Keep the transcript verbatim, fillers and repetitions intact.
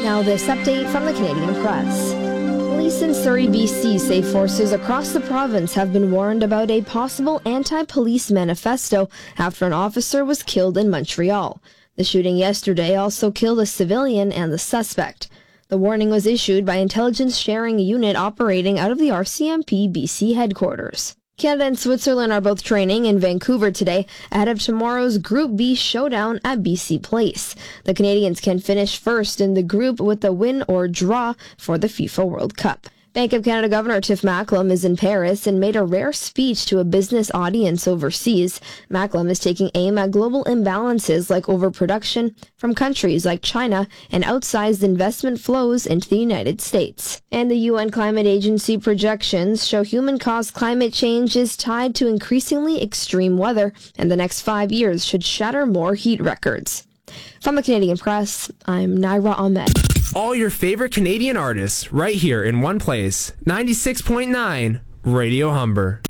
Now this update from the Canadian Press. Police in Surrey, B C say forces across the province have been warned about a possible anti-police manifesto after an officer was killed in Montreal. The shooting yesterday also killed a civilian and the suspect. The warning was issued by Intelligence Sharing Unit operating out of the R C M P B C headquarters. Canada and Switzerland are both training in Vancouver today ahead of tomorrow's Group B showdown at B C Place. The Canadians can finish first in the group with a win or draw for the FIFA World Cup. Bank of Canada Governor Tiff Macklem is in Paris and made a rare speech to a business audience overseas. Macklem is taking aim at global imbalances like overproduction from countries like China and outsized investment flows into the United States. And the U N Climate Agency projections show human-caused climate change is tied to increasingly extreme weather, and the next five years should shatter more heat records. From the Canadian Press, I'm Naira Ahmed. All your favorite Canadian artists right here in one place. ninety-six point nine Radio Humber.